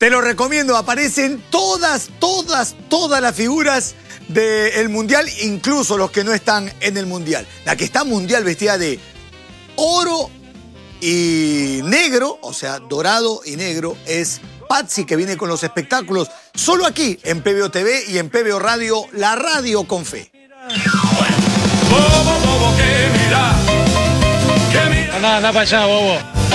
Te lo recomiendo, aparecen todas las figuras del Mundial, incluso los que no están en el Mundial. La que está Mundial vestida de oro y negro, o sea, dorado y negro, es Patsy, que viene con los espectáculos solo aquí en PBO TV y en PBO Radio, la radio con fe. Bobo, bobo, que mira. Anda para allá, bobo.